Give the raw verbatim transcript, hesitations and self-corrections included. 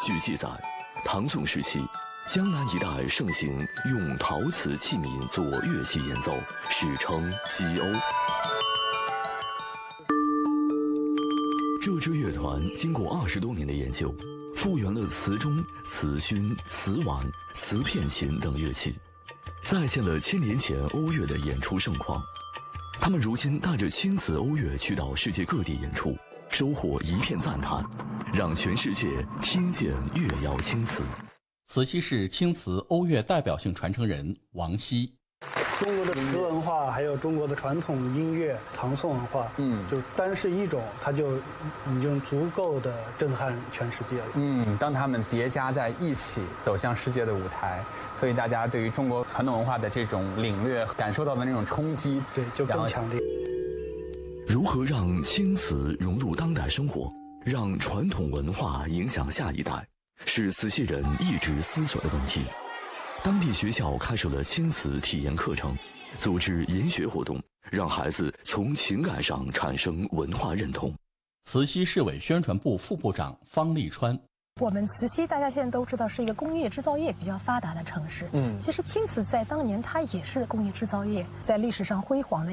据记载，唐宋时期，江南一带盛行用陶瓷器皿做乐器演奏，史称击瓯。这支乐团经过二十多年的研究，复原了瓷钟、瓷埙、瓷碗、瓷片琴等乐器，再现了千年前瓯乐的演出盛况。他们如今带着青瓷瓯乐去到世界各地演出，收获一片赞叹，让全世界听见乐窑青瓷。 慈溪市青瓷瓯乐代表性传承人王希。 中国的瓷文化，还有中国的传统音乐、唐宋文化，嗯，就是单是一种，它就已经足够的震撼全世界了。 嗯，当它们叠加在一起，走向世界的舞台，所以大家对于中国传统文化的这种领略，感受到的那种冲击， 对，就更强烈。 如何让青瓷融入当代生活，让传统文化影响下一代，是慈溪人一直思索的问题。当地学校开设了青瓷体验课程，组织研学活动，让孩子从情感上产生文化认同。 慈溪市委宣传部副部长方立川。 我们慈溪大家现在都知道是一个工业制造业比较发达的城市，嗯，其实青瓷在当年它也是工业制造业在历史上辉煌的